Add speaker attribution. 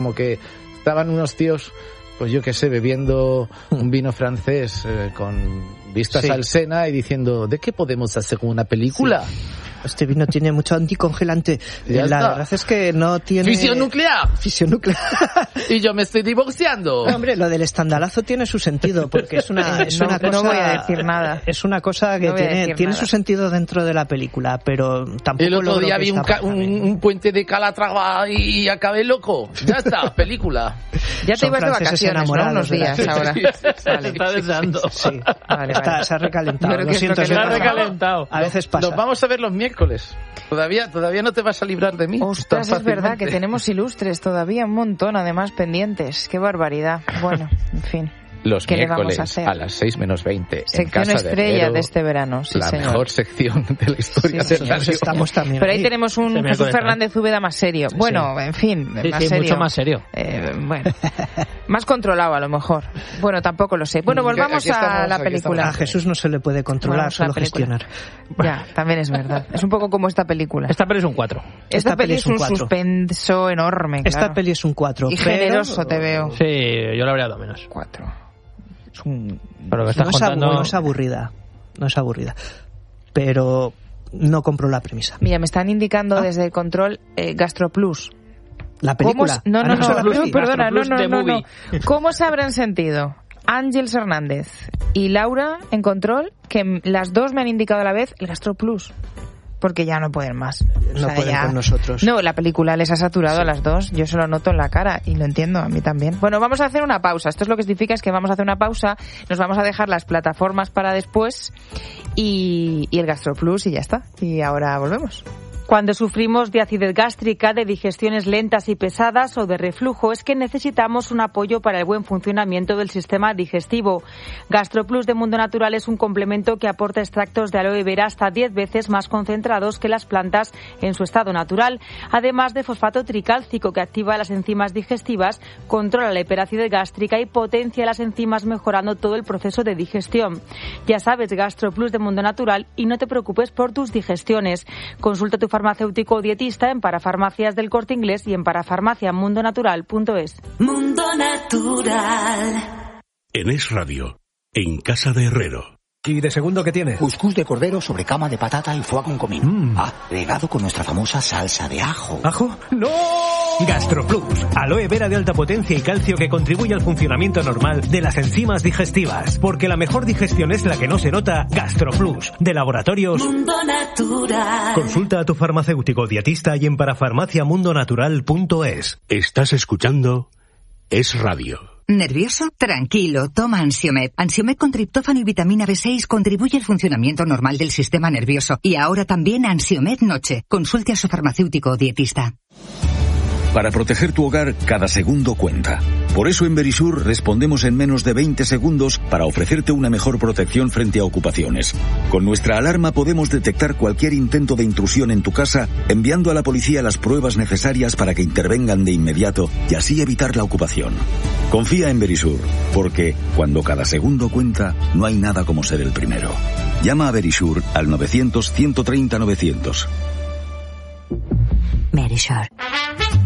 Speaker 1: como que estaban unos tíos, pues yo qué sé, bebiendo un vino francés con vistas al Sena y diciendo, ¿de qué podemos hacer una película?
Speaker 2: Sí. Este vino tiene mucho anticongelante. La verdad es que no tiene...
Speaker 1: ¡Fisión nuclear! Y yo me estoy divorciando.
Speaker 2: No, hombre, lo del estandalazo tiene su sentido, porque es una cosa...
Speaker 3: No voy a decir nada.
Speaker 2: Es una cosa que tiene su sentido dentro de la película, pero tampoco...
Speaker 1: El otro día vi un puente de Calatrava y acabé loco. Ya está, película.
Speaker 3: Ya te ibas de vacaciones, ¿no? Unos días ahora.
Speaker 4: Vale. Está deseando.
Speaker 2: Sí. Vale. Se ha recalentado.
Speaker 3: Lo siento,
Speaker 4: se ha recalentado.
Speaker 2: A veces pasa.
Speaker 1: Nos vamos a ver los miércoles. Todavía no te vas a librar de mí.
Speaker 3: Ostras, es verdad que tenemos ilustres todavía un montón, además, pendientes. Qué barbaridad. Bueno, en fin.
Speaker 1: Los miércoles a las 6 menos 20
Speaker 3: sección
Speaker 1: en Casa
Speaker 3: estrella
Speaker 1: de Herrero,
Speaker 3: de este verano, sí,
Speaker 1: la
Speaker 3: señor.
Speaker 1: mejor sección de la historia de la radio.
Speaker 2: Estamos también.
Speaker 3: Pero ahí tenemos un Jesús Fernández Úbeda más serio. Bueno, en fin, más serio.
Speaker 4: Mucho más serio.
Speaker 3: Bueno, más controlado a lo mejor. Bueno, tampoco lo sé. Bueno, volvamos a la película.
Speaker 2: A Jesús no se le puede controlar, solo gestionar.
Speaker 3: Ya, también es verdad. Es un poco como esta película.
Speaker 4: Esta peli es un 4.
Speaker 3: Esta peli es un suspenso enorme, claro.
Speaker 2: Esta peli es un 4.
Speaker 3: Y generoso te veo.
Speaker 4: Sí, yo le habría dado menos.
Speaker 3: 4.
Speaker 4: Pero me estás contando...
Speaker 2: No es aburrida, pero no compro la premisa.
Speaker 3: Mira, me están indicando desde el control GastroPlus.
Speaker 2: ¿La película?
Speaker 3: No, perdona, no. ¿Cómo se habrán sentido Ángeles Hernández y Laura en control que las dos me han indicado a la vez el GastroPlus? Porque ya no pueden más.
Speaker 2: No pueden con nosotros.
Speaker 3: No, la película les ha saturado a las dos. Yo se lo noto en la cara y lo entiendo, a mí también. Bueno, vamos a hacer una pausa. Esto es lo que significa es que vamos a hacer una pausa. Nos vamos a dejar las plataformas para después y el GastroPlus y ya está. Y ahora volvemos.
Speaker 5: Cuando sufrimos de acidez gástrica, de digestiones lentas y pesadas o de reflujo, es que necesitamos un apoyo para el buen funcionamiento del sistema digestivo. GastroPlus de Mundo Natural es un complemento que aporta extractos de aloe vera hasta 10 veces más concentrados que las plantas en su estado natural, además de fosfato tricálcico que activa las enzimas digestivas, controla la hiperacidez gástrica y potencia las enzimas mejorando todo el proceso de digestión. Ya sabes, GastroPlus de Mundo Natural y no te preocupes por tus digestiones. Consulta a tu farmacéutico o dietista en Parafarmacias del Corte Inglés y en parafarmaciamundonatural.es.
Speaker 6: Mundo Natural.
Speaker 7: En Es Radio, en Casa de Herrero.
Speaker 8: ¿Y de segundo qué tiene?
Speaker 9: Cuscús de cordero sobre cama de patata y foie con comino. Regado con nuestra famosa salsa de ajo.
Speaker 8: ¿Ajo? ¡No! GastroPlus, aloe vera de alta potencia y calcio que contribuye al funcionamiento normal de las enzimas digestivas. Porque la mejor digestión es la que no se nota. GastroPlus, de Laboratorios
Speaker 6: Mundo Natural.
Speaker 8: Consulta a tu farmacéutico dietista y en parafarmaciamundonatural.es.
Speaker 7: Estás escuchando Es Radio.
Speaker 10: ¿Nervioso? Tranquilo, toma Ansiomed. Ansiomed con triptófano y vitamina B6 contribuye al funcionamiento normal del sistema nervioso. Y ahora también Ansiomed Noche. Consulte a su farmacéutico o dietista.
Speaker 11: Para proteger tu hogar, cada segundo cuenta. Por eso en Verisur respondemos en menos de 20 segundos para ofrecerte una mejor protección frente a ocupaciones. Con nuestra alarma podemos detectar cualquier intento de intrusión en tu casa, enviando a la policía las pruebas necesarias para que intervengan de inmediato y así evitar la ocupación. Confía en Verisur, porque cuando cada segundo cuenta, no hay nada como ser el primero. Llama a Verisur al 900 130 900.
Speaker 10: Verisur.